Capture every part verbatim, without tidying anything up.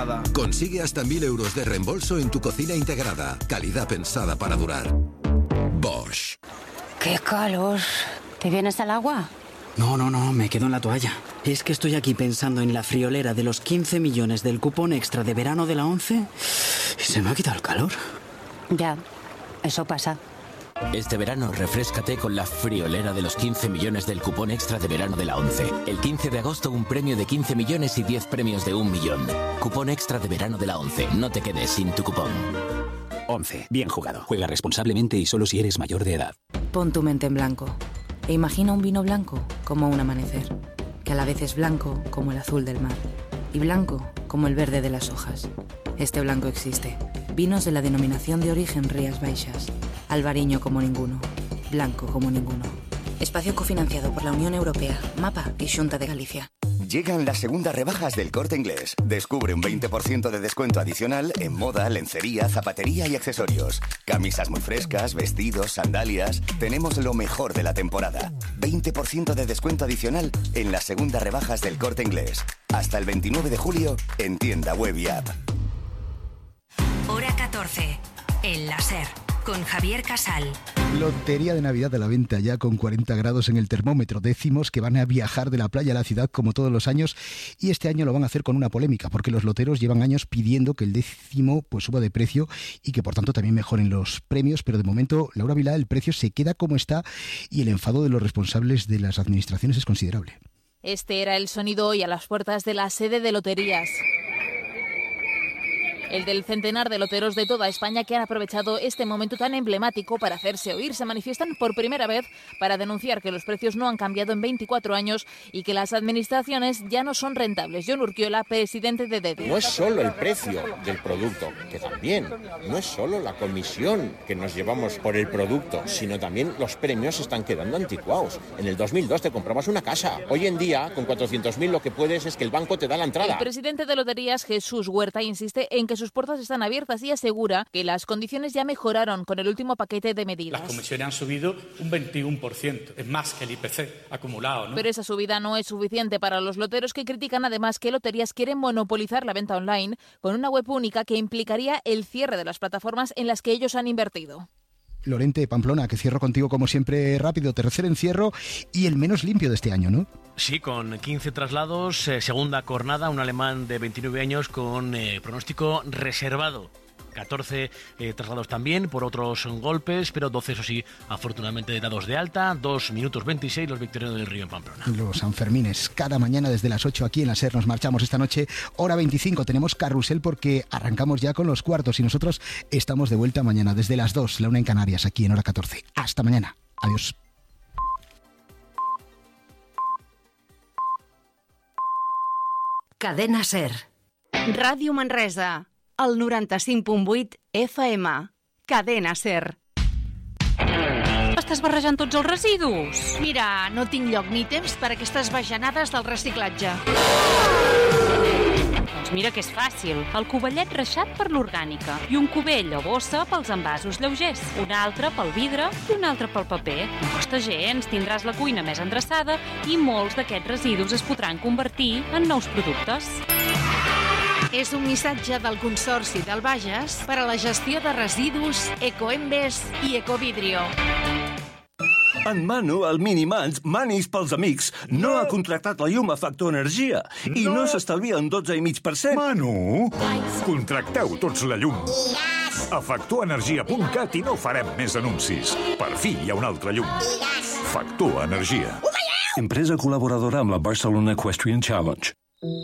integrada. Consigue hasta mil euros de reembolso en tu cocina integrada. Calidad pensada para durar. Bosch. ¡Qué calor! ¿Te vienes al agua? No, no, no, me quedo en la toalla. Es que estoy aquí pensando en la friolera de los quince millones del cupón extra de verano de la ONCE y se me ha quitado el calor. Ya, eso pasa. Este verano refréscate con la friolera de los quince millones del cupón extra de verano de la ONCE. El quince de agosto un premio de quince millones y diez premios de un millón. Cupón extra de verano de la ONCE. No te quedes sin tu cupón. ONCE. Bien jugado. Juega responsablemente y solo si eres mayor de edad. Pon tu mente en blanco e imagina un vino blanco como un amanecer, que a la vez es blanco como el azul del mar y blanco como el verde de las hojas. Este blanco existe. Vinos de la denominación de origen Rías Baixas. Albariño como ninguno. Blanco como ninguno. Espacio cofinanciado por la Unión Europea, MAPA y Xunta de Galicia. Llegan las segundas rebajas del Corte Inglés. Descubre un veinte por ciento de descuento adicional en moda, lencería, zapatería y accesorios. Camisas muy frescas, vestidos, sandalias. Tenemos lo mejor de la temporada. veinte por ciento de descuento adicional en las segundas rebajas del Corte Inglés. Hasta el veintinueve de julio en tienda web y app. Hora catorce. El láser. Con Javier Casal. Lotería de Navidad a la venta ya con cuarenta grados en el termómetro. Décimos que van a viajar de la playa a la ciudad como todos los años y este año lo van a hacer con una polémica porque los loteros llevan años pidiendo que el décimo pues suba de precio y que por tanto también mejoren los premios, pero de momento, Laura Vilá, el precio se queda como está y el enfado de los responsables de las administraciones es considerable. Este era el sonido hoy a las puertas de la sede de Loterías. El del centenar de loteros de toda España que han aprovechado este momento tan emblemático para hacerse oír. Se manifiestan por primera vez para denunciar que los precios no han cambiado en veinticuatro años y que las administraciones ya no son rentables. John Urquiola, presidente de D E D I. No es solo el precio del producto, que también, no es solo la comisión que nos llevamos por el producto, sino también los premios se están quedando anticuados. En el dos mil dos te comprabas una casa. Hoy en día, con cuatrocientos mil, lo que puedes es que el banco te da la entrada. El presidente de Loterías, Jesús Huerta, insiste en que sus puertas están abiertas y asegura que las condiciones ya mejoraron con el último paquete de medidas. Las comisiones han subido un veintiuno por ciento, es más que el I P C acumulado, ¿no? Pero esa subida no es suficiente para los loteros, que critican además que Loterías quieren monopolizar la venta online con una web única que implicaría el cierre de las plataformas en las que ellos han invertido. Lorente, Pamplona, que cierro contigo como siempre rápido, tercer encierro y el menos limpio de este año, ¿no? Sí, con quince traslados, eh, segunda jornada, un alemán de veintinueve años con eh, pronóstico reservado. catorce eh, traslados también por otros golpes, pero doce, eso sí, afortunadamente dados de alta. dos minutos veintiséis los victorianos del Río en Pamplona. Los Sanfermines, cada mañana desde las ocho aquí en la SER. Nos marchamos esta noche, hora veinticinco. Tenemos carrusel porque arrancamos ya con los cuartos y nosotros estamos de vuelta mañana desde las dos, la una en Canarias, aquí en hora catorce. Hasta mañana. Adiós. Cadena SER. Ràdio Manresa, el noranta-cinc punt vuit F M. Cadena SER. Estàs barrejant tots els residus? Mira, no tinc lloc ni temps per a aquestes bajanades del reciclatge. Doncs mira que és fàcil. El covellet reixat per l'orgànica i un cubell o bossa pels envasos lleugers, un altre pel vidre i un altre pel paper. No costa gens, tindràs la cuina més endreçada i molts d'aquests residus es podran convertir en nous productes. És un missatge del Consorci del Bages per a la gestió de residus Ecoembes i Ecovidrio. En Manu, el Minimans, Manis pels amics, no ha contractat la llum a Factor Energia i no, no s'estalvia un dotze coma cinc per cent. Manu, contracteu tots la llum. A factor energia punt cat i no farem més anuncis. Per fi hi ha una altra llum. Factor Energia. Empresa col·laboradora amb la Barcelona Equestrian Challenge.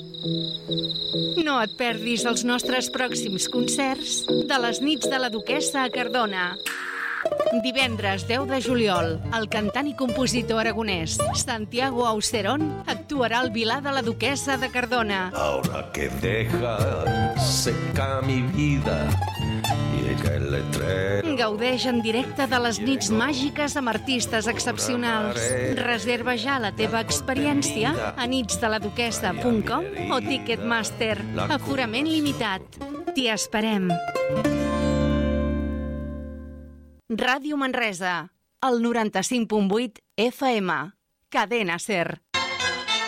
No et perdis els nostres pròxims concerts de les nits de la Duquessa a Cardona. Divendres deu de juliol, el cantant i compositor aragonès Santiago Aucerón actuarà al Vilar de la Duquessa de Cardona. Ahora que deja seca mi vida y que el tren... Gaudeix en directe de les nits màgiques amb artistes excepcionals. Reserva ja la teva experiència a nitsdeladuquessa punt com o Ticketmaster. Aforament limitat. T'hi esperem. Ràdio Manresa, el noranta-cinc punt vuit F M. Cadena SER.